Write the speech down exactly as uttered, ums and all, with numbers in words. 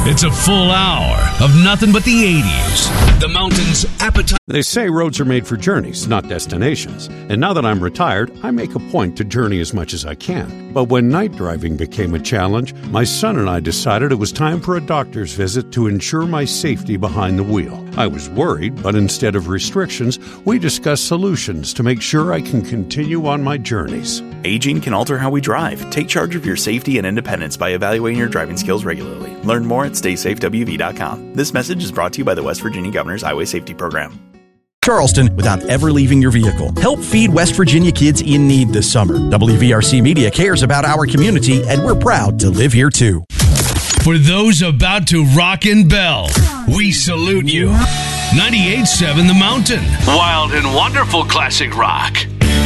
It's a full hour of nothing but the eighties. The Mountain's appetite. They say roads are made for journeys, not destinations. And now that I'm retired, I make a point to journey as much as I can. But when night driving became a challenge, my son and I decided it was time for a doctor's visit to ensure my safety behind the wheel. I was worried, but instead of restrictions, we discussed solutions to make sure I can continue on my journeys. Aging can alter how we drive. Take charge of your safety and independence by evaluating your driving skills regularly. Learn more at stay safe w v dot com. This message is brought to you by the West Virginia Governor's Highway Safety Program. Charleston without ever leaving your vehicle. Help feed West Virginia kids in need this summer. W V R C Media cares about our community, and we're proud to live here too. For those about to rock and bell, we salute you. ninety-eight point seven The Mountain. Wild and wonderful classic rock.